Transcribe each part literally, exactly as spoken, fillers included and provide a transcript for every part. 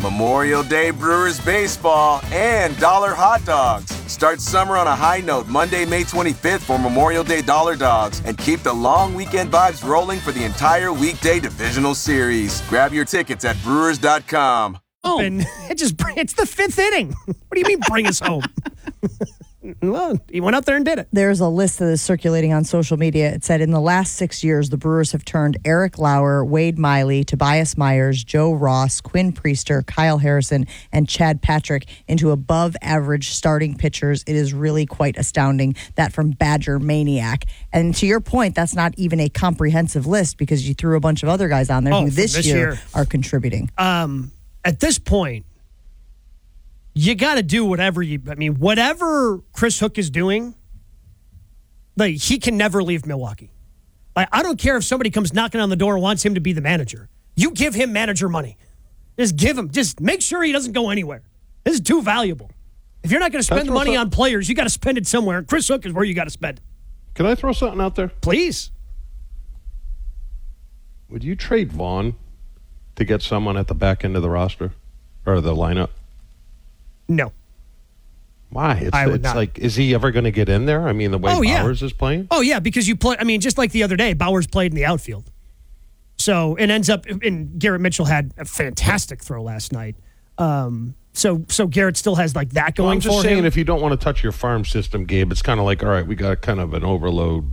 Memorial Day Brewers baseball and dollar hot dogs. Start summer on a high note Monday, May twenty-fifth for Memorial Day Dollar Dogs and keep the long weekend vibes rolling for the entire weekday divisional series. Grab your tickets at brewers dot com. Oh, and it just it's the fifth inning. What do you mean bring us home? Well, he went out there and did it. There's a list that is circulating on social media. It said in the last six years, the Brewers have turned Eric Lauer, Wade Miley, Tobias Myers, Joe Ross, Quinn Priester, Kyle Harrison, and Chad Patrick into above-average starting pitchers. It is really quite astounding. That from Badger Maniac. And to your point, that's not even a comprehensive list because you threw a bunch of other guys on there oh, who this, this year, year are contributing. Um, at this point, you got to do whatever you, I mean, whatever Chris Hook is doing, like, he can never leave Milwaukee. Like, I don't care if somebody comes knocking on the door and wants him to be the manager. You give him manager money. Just give him, just make sure he doesn't go anywhere. This is too valuable. If you're not going to spend the money on players, you got to spend it somewhere. Chris Hook is where you got to spend. Can I throw something out there? Please. Would you trade Vaughn to get someone at the back end of the roster or the lineup? No. Why? It's, I would it's not. like, is he ever going to get in there? I mean, the way oh, Bowers yeah. is playing? Oh, yeah, because you play, I mean, just like the other day, Bowers played in the outfield. So it ends up, and Garrett Mitchell had a fantastic throw last night. Um, so so Garrett still has like that going well, I'm just for saying, him. if you don't want to touch your farm system, Gabe, it's kind of like, all right, we got kind of an overload.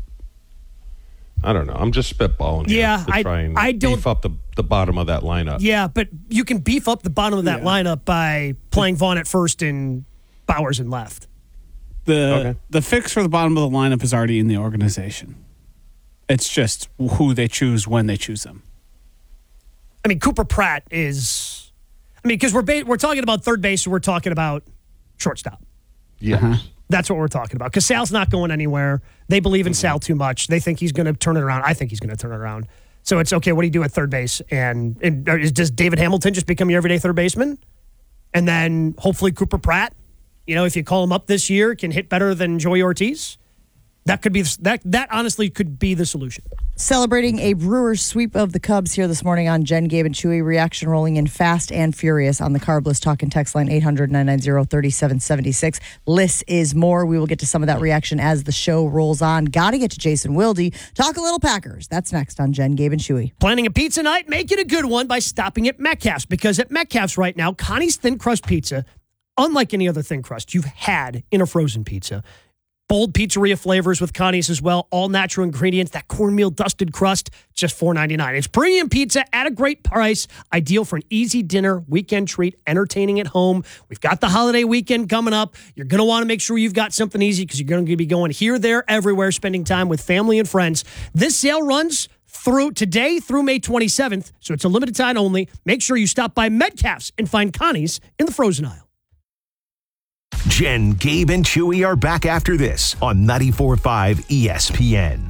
I don't know. I'm just spitballing here yeah, to I, try and I don't, beef up the, the bottom of that lineup. Yeah, but you can beef up the bottom of that Yeah. lineup by playing Vaughn at first and Bowers in left. The Okay. the fix for the bottom of the lineup is already in the organization. It's just who they choose when they choose them. I mean, Cooper Pratt is, I mean, because we're ba- we're talking about third base, and we're talking about shortstop. Yes. Uh-huh. That's what we're talking about. Because Sal's not going anywhere. They believe in Sal too much. They think he's going to turn it around. I think he's going to turn it around. So it's okay. What do you do at third base? And, and is, does David Hamilton just become your everyday third baseman? And then hopefully Cooper Pratt, you know, if you call him up this year, can hit better than Joey Ortiz. That could be that. That honestly could be the solution. Celebrating a Brewers sweep of the Cubs here this morning on Jen, Gabe, and Chewy. Reaction rolling in fast and furious on the Carbless Talk and Text line eight hundred, nine nine zero, three seven seven six. Less is more. We will get to some of that reaction as the show rolls on. Got to get to Jason Wilde. Talk a little Packers. That's next on Jen, Gabe, and Chewy. Planning a pizza night? Make it a good one by stopping at Metcalf's, because at Metcalf's right now, Connie's Thin Crust Pizza, unlike any other thin crust you've had in a frozen pizza. Bold pizzeria flavors with Connie's as well. All natural ingredients. That cornmeal dusted crust, just four ninety-nine. It's premium pizza at a great price. Ideal for an easy dinner, weekend treat, entertaining at home. We've got the holiday weekend coming up. You're going to want to make sure you've got something easy because you're going to be going here, there, everywhere, spending time with family and friends. This sale runs through today through May twenty-seventh, so it's a limited time only. Make sure you stop by Metcalf's and find Connie's in the frozen aisle. Jen, Gabe, and Chewy are back after this on ninety-four point five E S P N.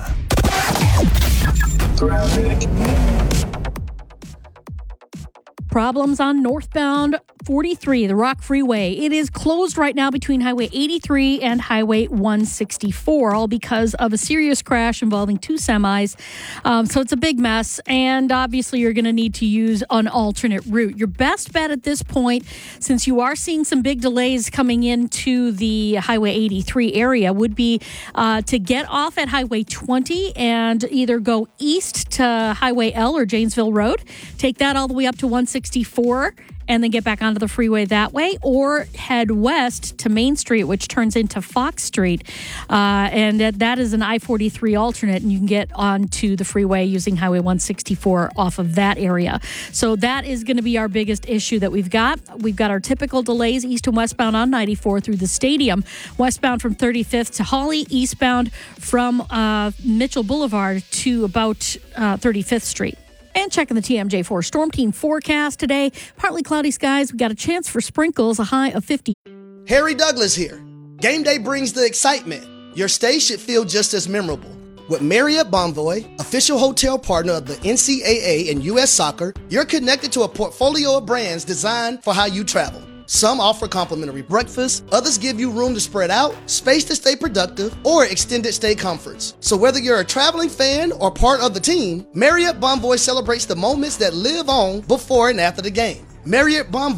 Problems on northbound forty-three, the Rock Freeway. It is closed right now between Highway eighty-three and Highway one sixty-four, all because of a serious crash involving two semis. Um, so it's a big mess, and obviously you're going to need to use an alternate route. Your best bet at this point, since you are seeing some big delays coming into the Highway eighty-three area, would be uh, to get off at Highway twenty and either go east to Highway L or Janesville Road, take that all the way up to one sixty-four, and then get back onto the freeway that way, or head west to Main Street, which turns into Fox Street. Uh, and that is an I forty-three alternate, and you can get onto the freeway using Highway one sixty-four off of that area. So that is going to be our biggest issue that we've got. We've got our typical delays east and westbound on ninety-four through the stadium, westbound from thirty-fifth to Hawley, eastbound from uh, Mitchell Boulevard to about uh, thirty-fifth Street. And checking the T M J four Storm Team forecast today. Partly cloudy skies. We've got a chance for sprinkles, a high of fifty. Harry Douglas here. Game day brings the excitement. Your stay should feel just as memorable. With Marriott Bonvoy, official hotel partner of the N C double A and U S Soccer, you're connected to a portfolio of brands designed for how you travel. Some offer complimentary breakfast, others give you room to spread out, space to stay productive, or extended stay comforts. So whether you're a traveling fan or part of the team, Marriott Bonvoy celebrates the moments that live on before and after the game. Marriott Bonvoy